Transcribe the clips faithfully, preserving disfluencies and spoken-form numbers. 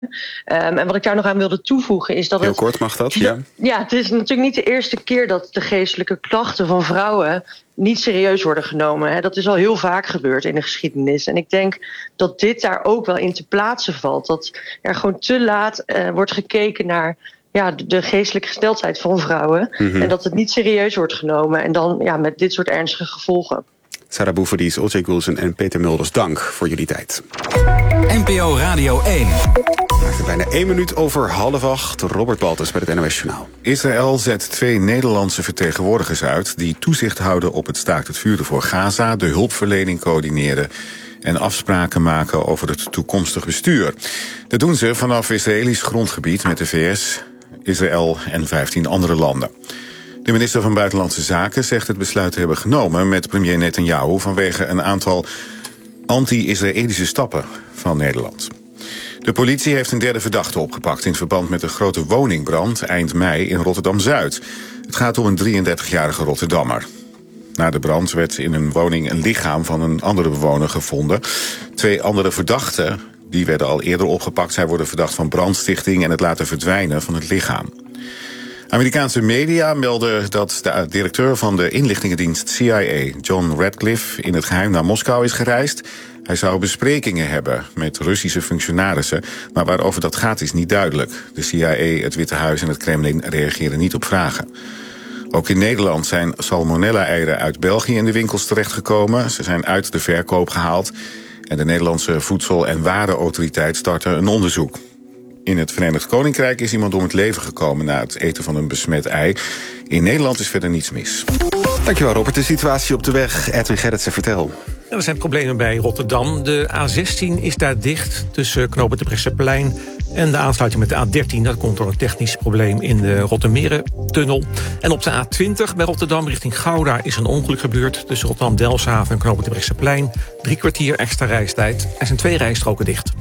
Um, en wat ik daar nog aan wilde toevoegen is dat Heel het... kort mag dat, ja. Ja, het is natuurlijk niet de eerste keer dat de geestelijke klachten van vrouwen niet serieus worden genomen. Hè. Dat is al heel vaak gebeurd in de geschiedenis. En ik denk dat dit daar ook wel in te plaatsen valt. Dat er gewoon te laat uh, wordt gekeken naar ja, de, de geestelijke gesteldheid van vrouwen. Mm-hmm. En dat het niet serieus wordt genomen. En dan ja, met dit soort ernstige gevolgen. Sarah Bouverdis, Olcay Gülsen en Peter Mulders, dank voor jullie tijd. N P O Radio één. Maakt het bijna één minuut over half acht. Robert Baltus bij het N O S Journaal. Israël zet twee Nederlandse vertegenwoordigers uit die toezicht houden op het staakt het vuren voor Gaza, de hulpverlening coördineren en afspraken maken over het toekomstig bestuur. Dat doen ze vanaf Israëlisch grondgebied met de V S, Israël en vijftien andere landen. De minister van Buitenlandse Zaken zegt het besluit te hebben genomen met premier Netanyahu vanwege een aantal anti-Israëlische stappen van Nederland. De politie heeft een derde verdachte opgepakt in verband met een grote woningbrand eind mei in Rotterdam-Zuid. Het gaat om een drieëndertigjarige Rotterdammer. Na de brand werd in een woning een lichaam van een andere bewoner gevonden. Twee andere verdachten die werden al eerder opgepakt. Zij worden verdacht van brandstichting en het laten verdwijnen van het lichaam. Amerikaanse media melden dat de directeur van de inlichtingendienst C I A, John Radcliffe, in het geheim naar Moskou is gereisd. Hij zou besprekingen hebben met Russische functionarissen, maar waarover dat gaat is niet duidelijk. De C I A, het Witte Huis en het Kremlin reageren niet op vragen. Ook in Nederland zijn salmonella-eieren uit België in de winkels terechtgekomen. Ze zijn uit de verkoop gehaald en de Nederlandse Voedsel- en Warenautoriteit startte een onderzoek. In het Verenigd Koninkrijk is iemand om het leven gekomen na het eten van een besmet ei. In Nederland is verder niets mis. Dankjewel Robert. De situatie op de weg. Edwin Gerritsen, vertel. Er zijn problemen bij Rotterdam. De A zestien is daar dicht tussen knooppunt de Brechtseplein en de aansluiting met de A dertien. Dat komt door een technisch probleem in de Rottermere-tunnel. En op de A twintig bij Rotterdam richting Gouda is een ongeluk gebeurd tussen Rotterdam-Delfshaven en knooppunt de Brechtseplein. Drie kwartier extra reistijd. Er zijn twee rijstroken dicht.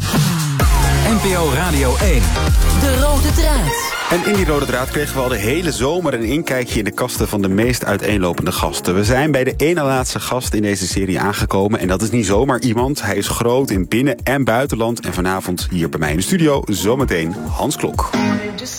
N P O Radio één. De rode draad. En in die rode draad kregen we al de hele zomer een inkijkje in de kasten van de meest uiteenlopende gasten. We zijn bij de ene laatste gast in deze serie aangekomen. En dat is niet zomaar iemand. Hij is groot in binnen- en buitenland. En vanavond hier bij mij in de studio zometeen Hans Klok. Just